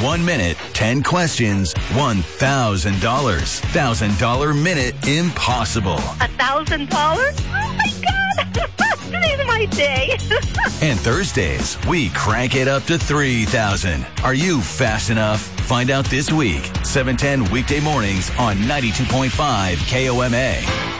1 minute, 10 questions, $1,000. $1,000 minute impossible. $1,000? Oh my God! Today's my day. And Thursdays, we crank it up to $3,000. Are you fast enough? Find out this week. 7:10 weekday mornings on 92.5 KOMA.